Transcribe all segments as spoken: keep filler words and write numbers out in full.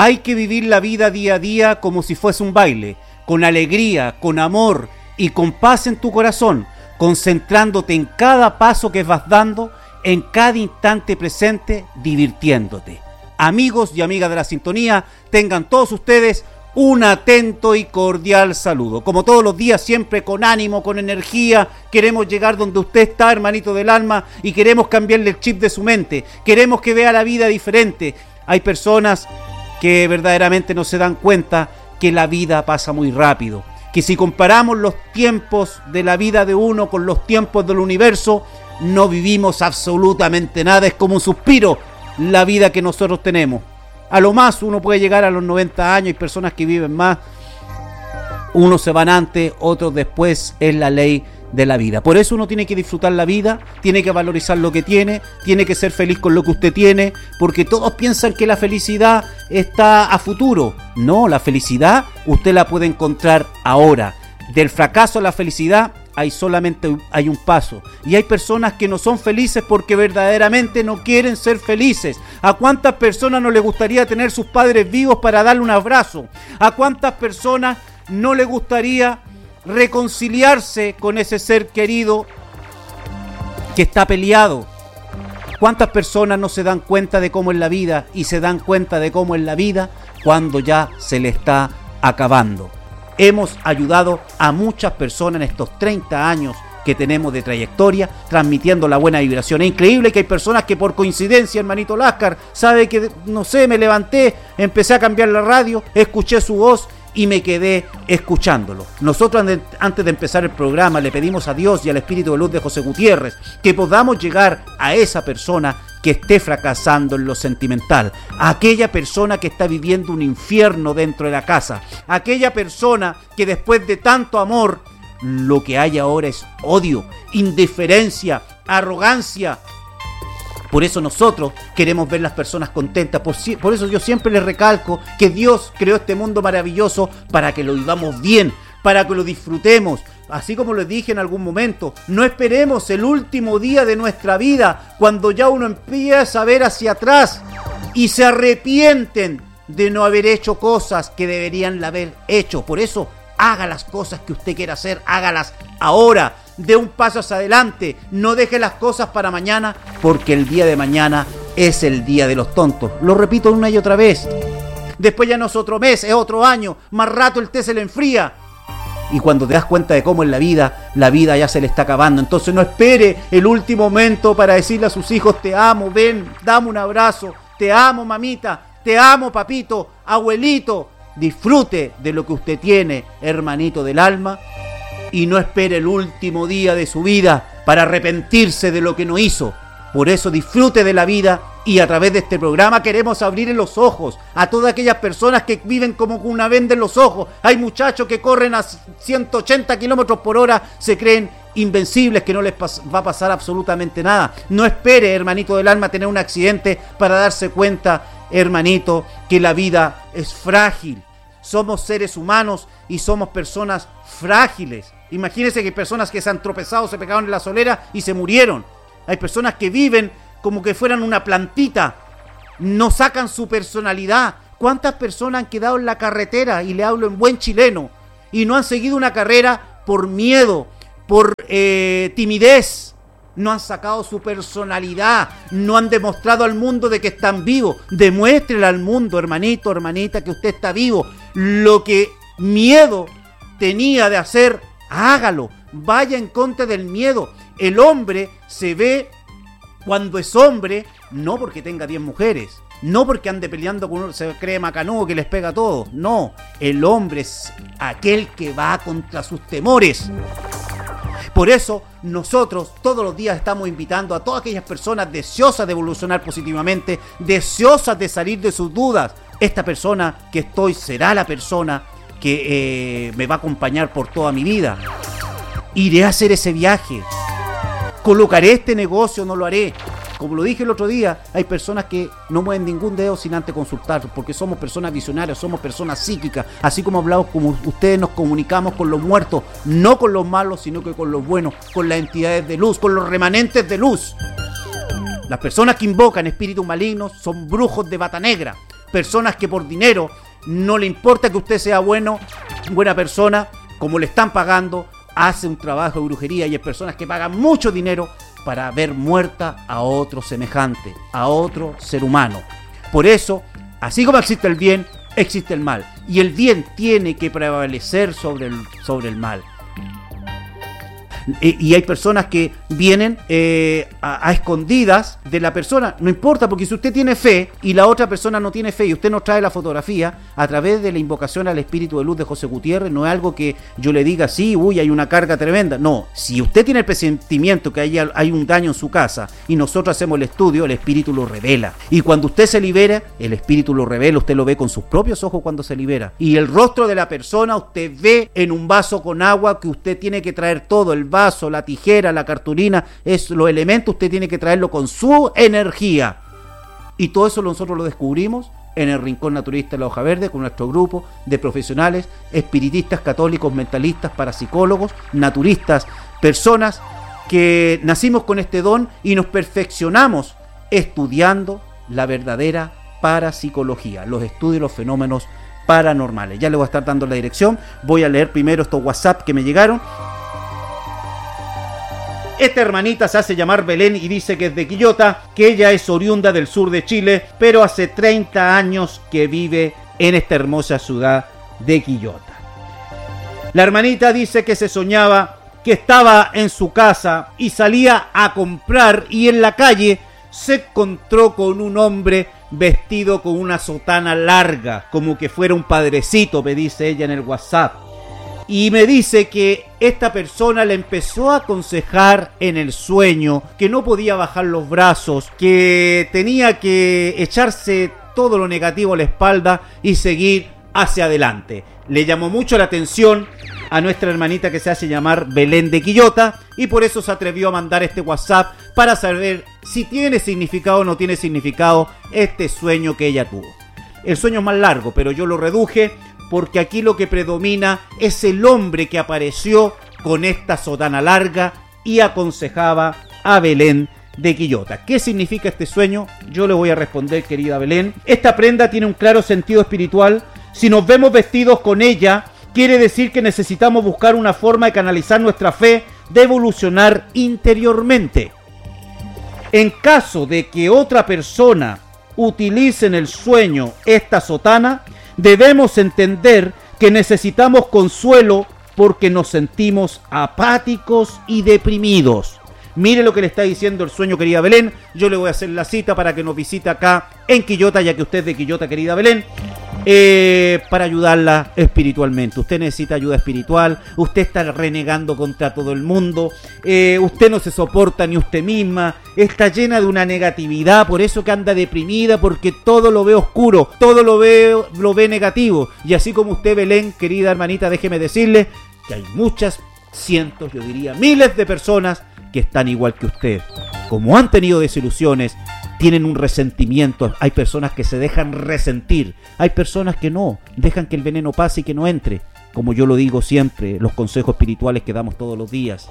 Hay que vivir la vida día a día como si fuese un baile, con alegría, con amor y con paz en tu corazón, concentrándote en cada paso que vas dando, en cada instante presente, divirtiéndote. Amigos y amigas de la sintonía, tengan todos ustedes un atento y cordial saludo. Como todos los días, siempre con ánimo, con energía, queremos llegar donde usted está, hermanito del alma, y queremos cambiarle el chip de su mente. Queremos que vea la vida diferente. Hay personas que verdaderamente no se dan cuenta que la vida pasa muy rápido, que si comparamos los tiempos de la vida de uno con los tiempos del universo, no vivimos absolutamente nada. Es como un suspiro la vida que nosotros tenemos. A lo más uno puede llegar a los noventa años, hay personas que viven más, unos se van antes, otros después, es la ley de la vida. Por eso uno tiene que disfrutar la vida, tiene que valorizar lo que tiene, tiene que ser feliz con lo que usted tiene, porque todos piensan que la felicidad está a futuro. No, la felicidad usted la puede encontrar ahora. Del fracaso a la felicidad hay solamente hay un paso, y hay personas que no son felices porque verdaderamente no quieren ser felices. ¿A cuántas personas no les gustaría tener sus padres vivos para darle un abrazo? ¿A cuántas personas no les gustaría reconciliarse con ese ser querido que está peleado? ¿Cuántas personas no se dan cuenta de cómo es la vida y se dan cuenta de cómo es la vida cuando ya se le está acabando? Hemos ayudado a muchas personas en estos treinta años que tenemos de trayectoria, transmitiendo la buena vibración. Es increíble que hay personas que por coincidencia, hermanito Láscar, sabe que, no sé, me levanté, empecé a cambiar la radio, escuché su voz y me quedé escuchándolo. Nosotros antes de empezar el programa le pedimos a Dios y al Espíritu de Luz de José Gutiérrez que podamos llegar a esa persona que esté fracasando en lo sentimental, a aquella persona que está viviendo un infierno dentro de la casa, a aquella persona que después de tanto amor lo que hay ahora es odio, indiferencia, arrogancia. Por eso nosotros queremos ver las personas contentas. Por, por eso yo siempre les recalco que Dios creó este mundo maravilloso para que lo vivamos bien, para que lo disfrutemos. Así como les dije en algún momento, no esperemos el último día de nuestra vida, cuando ya uno empieza a ver hacia atrás y se arrepienten de no haber hecho cosas que deberían haber hecho. Por eso, haga las cosas que usted quiera hacer, hágalas ahora. Dé un paso hacia adelante, no deje las cosas para mañana, porque el día de mañana es el día de los tontos. Lo repito una y otra vez. Después ya no es otro mes, es otro año, más rato el té se le enfría. Y cuando te das cuenta de cómo es la vida, la vida ya se le está acabando. Entonces no espere el último momento para decirle a sus hijos: te amo, ven, dame un abrazo, te amo mamita, te amo papito, abuelito. Disfrute de lo que usted tiene, hermanito del alma, y no espere el último día de su vida para arrepentirse de lo que no hizo. Por eso disfrute de la vida, y a través de este programa queremos abrir los ojos a todas aquellas personas que viven como con una venda en los ojos. Hay muchachos que corren a ciento ochenta kilómetros por hora, se creen invencibles, que no les pas- va a pasar absolutamente nada. No espere, hermanito del alma, tener un accidente para darse cuenta, hermanito, que la vida es frágil. Somos seres humanos y somos personas frágiles. Imagínense que hay personas que se han tropezado, se pegaron en la solera y se murieron. Hay personas que viven como que fueran una plantita, no sacan su personalidad. ¿Cuántas personas han quedado en la carretera, y le hablo en buen chileno, y no han seguido una carrera por miedo, por eh, timidez? No han sacado su personalidad, no han demostrado al mundo de que están vivos. Demuéstrele al mundo, hermanito, hermanita, que usted está vivo. Lo que miedo tenía de hacer, hágalo, vaya en contra del miedo. El hombre se ve cuando es hombre, no porque tenga diez mujeres, no porque ande peleando con uno, se cree macanudo que les pega a todos. No, el hombre es aquel que va contra sus temores. Por eso nosotros todos los días estamos invitando a todas aquellas personas deseosas de evolucionar positivamente, deseosas de salir de sus dudas. Esta persona que estoy será la persona que eh, me va a acompañar por toda mi vida. Iré a hacer ese viaje. ¿Colocaré este negocio o no lo haré? Como lo dije el otro día, hay personas que no mueven ningún dedo sin antes consultar, porque somos personas visionarias, somos personas psíquicas, así como hablamos, como ustedes nos comunicamos con los muertos, no con los malos, sino que con los buenos, con las entidades de luz, con los remanentes de luz. Las personas que invocan espíritus malignos son brujos de bata negra. personas que por dinero no le importa que usted sea bueno, buena persona, como le están pagando, hace un trabajo de brujería, y hay personas que pagan mucho dinero para ver muerta a otro semejante, a otro ser humano. Por eso, así como existe el bien, existe el mal, y el bien tiene que prevalecer sobre el, sobre el mal. Y hay personas que vienen eh, a, a escondidas de la persona. No importa, porque si usted tiene fe y la otra persona no tiene fe y usted nos trae la fotografía a través de la invocación al espíritu de luz de José Gutiérrez, no es algo que yo le diga, sí, uy, hay una carga tremenda. No, si usted tiene el presentimiento que hay, hay un daño en su casa y nosotros hacemos el estudio, el espíritu lo revela. Y cuando usted se libera, el espíritu lo revela, usted lo ve con sus propios ojos cuando se libera. Y el rostro de la persona usted ve en un vaso con agua, que usted tiene que traer todo, el vaso, la tijera, la cartulina, es los elementos, usted tiene que traerlo con su energía. Y todo eso nosotros lo descubrimos en el Rincón Naturista de la Hoja Verde, con nuestro grupo de profesionales, espiritistas, católicos, mentalistas, parapsicólogos, naturistas, personas que nacimos con este don y nos perfeccionamos estudiando la verdadera parapsicología, los estudios de los fenómenos paranormales. Ya le voy a estar dando la dirección. Voy a leer primero estos WhatsApp que me llegaron. Esta hermanita se hace llamar Belén y dice que es de Quillota, que ella es oriunda del sur de Chile, pero hace treinta años que vive en esta hermosa ciudad de Quillota. La hermanita dice que se soñaba que estaba en su casa y salía a comprar, y en la calle se encontró con un hombre vestido con una sotana larga, como que fuera un padrecito, me dice ella en el WhatsApp. Y me dice que esta persona le empezó a aconsejar en el sueño que no podía bajar los brazos, que tenía que echarse todo lo negativo a la espalda y seguir hacia adelante. Le llamó mucho la atención a nuestra hermanita que se hace llamar Belén de Quillota, y por eso se atrevió a mandar este WhatsApp para saber si tiene significado o no tiene significado este sueño que ella tuvo. El sueño es más largo, pero yo lo reduje porque aquí lo que predomina es el hombre que apareció con esta sotana larga y aconsejaba a Belén de Quillota. ¿Qué significa este sueño? Yo le voy a responder, querida Belén. Esta prenda tiene un claro sentido espiritual. Si nos vemos vestidos con ella, quiere decir que necesitamos buscar una forma de canalizar nuestra fe, de evolucionar interiormente. En caso de que otra persona utilice en el sueño esta sotana, debemos entender que necesitamos consuelo porque nos sentimos apáticos y deprimidos. Mire lo que le está diciendo el sueño, querida Belén. Yo le voy a hacer la cita para que nos visite acá en Quillota, ya que usted es de Quillota, querida Belén, eh, para ayudarla espiritualmente. Usted necesita ayuda espiritual, usted está renegando contra todo el mundo, eh, usted no se soporta ni usted misma, está llena de una negatividad, por eso que anda deprimida, porque todo lo ve oscuro, todo lo ve, lo ve negativo. Y así como usted, Belén, querida hermanita, déjeme decirle que hay muchas, cientos, yo diría miles de personas que están igual que usted. Como han tenido desilusiones, tienen un resentimiento. Hay personas que se dejan resentir, hay personas que no, dejan que el veneno pase y que no entre. Como yo lo digo siempre, los consejos espirituales que damos todos los días.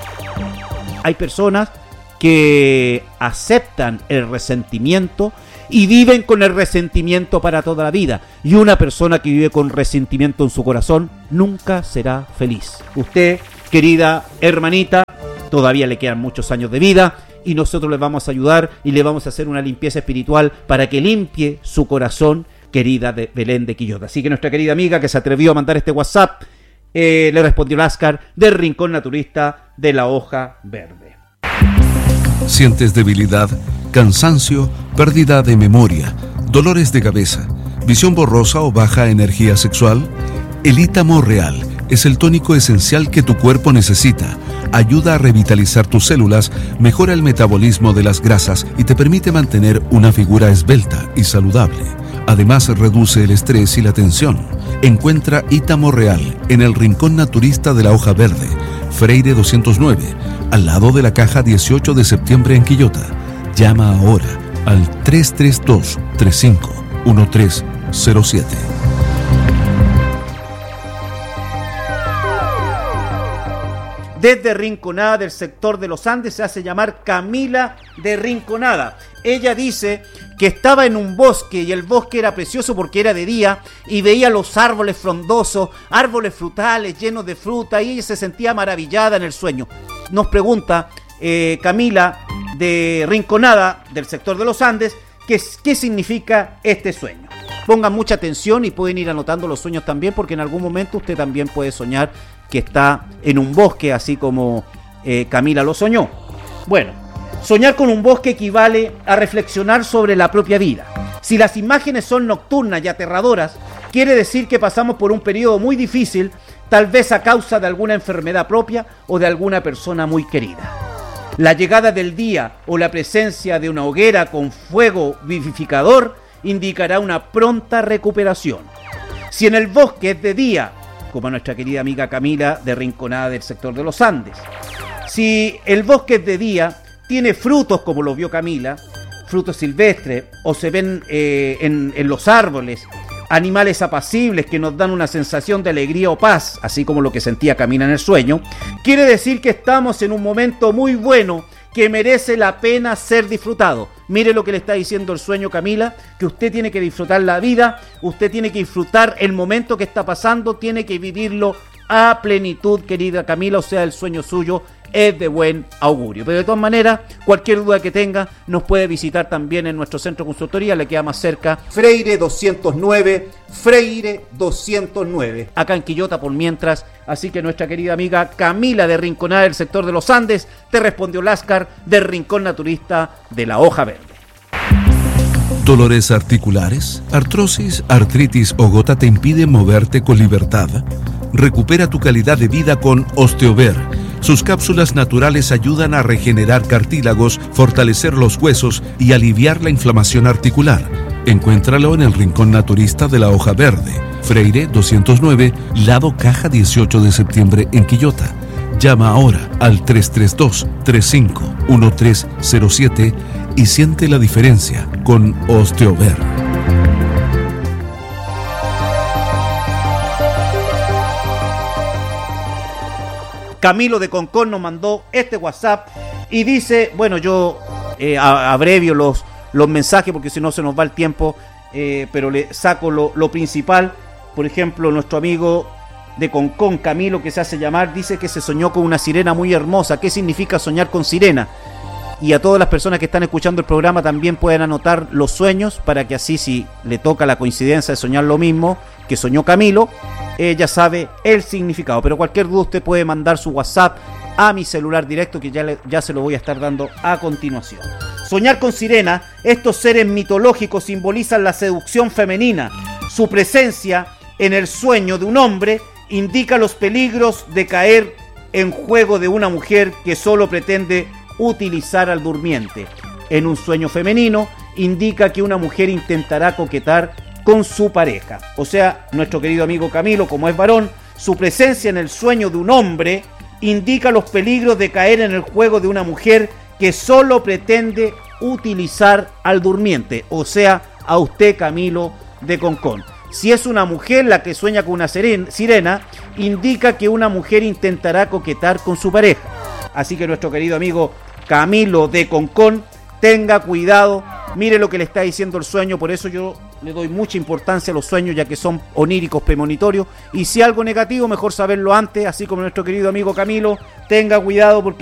Hay personas que aceptan el resentimiento y viven con el resentimiento para toda la vida. Y una persona que vive con resentimiento en su corazón nunca será feliz. Usted, querida hermanita, todavía le quedan muchos años de vida y nosotros le vamos a ayudar y le vamos a hacer una limpieza espiritual para que limpie su corazón, querida de Belén de Quillota. Así que nuestra querida amiga que se atrevió a mandar este WhatsApp, eh, le respondió Láscar del Rincón Naturista de la Hoja Verde. ¿Sientes debilidad, cansancio, pérdida de memoria, dolores de cabeza, visión borrosa o baja energía sexual? El Ítamo Real es el tónico esencial que tu cuerpo necesita. Ayuda a revitalizar tus células, mejora el metabolismo de las grasas y te permite mantener una figura esbelta y saludable. Además, reduce el estrés y la tensión. Encuentra Ítamo Real en el Rincón Naturista de la Hoja Verde, Freire doscientos nueve, al lado de la caja dieciocho de septiembre en Quillota. Llama ahora al tres tres dos, tres cinco uno tres cero siete. desde Rinconada del sector de los Andes, se hace llamar Camila de Rinconada. Ella dice que estaba en un bosque y el bosque era precioso porque era de día y veía los árboles frondosos, árboles frutales llenos de fruta y ella se sentía maravillada en el sueño. Nos pregunta eh, Camila de Rinconada del sector de los Andes, ¿qué, qué significa este sueño? Pongan mucha atención y pueden ir anotando los sueños también, porque en algún momento usted también puede soñar que está en un bosque, así como eh, Camila lo soñó. Bueno, soñar con un bosque equivale a reflexionar sobre la propia vida. Si las imágenes son nocturnas y aterradoras, quiere decir que pasamos por un periodo muy difícil, tal vez a causa de alguna enfermedad propia o de alguna persona muy querida. La llegada del día o la presencia de una hoguera con fuego vivificador indicará una pronta recuperación. Si en el bosque es de día, como nuestra querida amiga Camila de Rinconada del sector de los Andes, si el bosque es de día, tiene frutos como los vio Camila, frutos silvestres, o se ven eh, en, en los árboles, animales apacibles que nos dan una sensación de alegría o paz, así como lo que sentía Camila en el sueño, quiere decir que estamos en un momento muy bueno que merece la pena ser disfrutado. Mire lo que le está diciendo el sueño, Camila, que usted tiene que disfrutar la vida, usted tiene que disfrutar el momento que está pasando, tiene que vivirlo a plenitud, querida Camila, o sea, el sueño suyo es de buen augurio. Pero de todas maneras, cualquier duda que tenga, nos puede visitar también en nuestro centro de consultoría, le queda más cerca, Freire doscientos nueve, Freire doscientos nueve, acá en Quillota por mientras. Así que nuestra querida amiga Camila de Rinconada del sector de los Andes, te respondió Láscar del Rincón Naturista de la Hoja Verde. ¿Dolores articulares, artrosis, artritis o gota te impiden moverte con libertad? Recupera tu calidad de vida con Osteover. Sus cápsulas naturales ayudan a regenerar cartílagos, fortalecer los huesos y aliviar la inflamación articular. Encuéntralo en el Rincón Naturista de la Hoja Verde, Freire doscientos nueve, lado Caja dieciocho de septiembre en Quillota. Llama ahora al tres tres dos, tres cinco uno tres cero siete y siente la diferencia con Osteover. Camilo de Concón nos mandó este WhatsApp y dice, bueno, yo eh, abrevio los, los mensajes porque si no se nos va el tiempo, eh, pero le saco lo, lo principal. Por ejemplo, nuestro amigo de Concón, Camilo, que se hace llamar, dice que se soñó con una sirena muy hermosa. ¿Qué significa soñar con sirena? Y a todas las personas que están escuchando el programa también pueden anotar los sueños para que así, si le toca la coincidencia de soñar lo mismo que soñó Camilo, ella sabe el significado. Pero cualquier duda usted puede mandar su WhatsApp a mi celular directo, que ya, le, ya se lo voy a estar dando a continuación. Soñar con sirena, estos seres mitológicos simbolizan la seducción femenina. Su presencia en el sueño de un hombre indica los peligros de caer en juego de una mujer que solo pretende utilizar al durmiente. En un sueño femenino indica que una mujer intentará coquetar con su pareja. O sea, nuestro querido amigo Camilo, como es varón, su presencia en el sueño de un hombre indica los peligros de caer en el juego de una mujer que solo pretende utilizar al durmiente. O sea, a usted, Camilo de Concón. Si es una mujer la que sueña con una sirena, indica que una mujer intentará coquetar con su pareja. Así que nuestro querido amigo Camilo de Concón, tenga cuidado, mire lo que le está diciendo el sueño. Por eso yo le doy mucha importancia a los sueños, ya que son oníricos, premonitorios, y si algo negativo, mejor saberlo antes. Así como nuestro querido amigo Camilo, tenga cuidado porque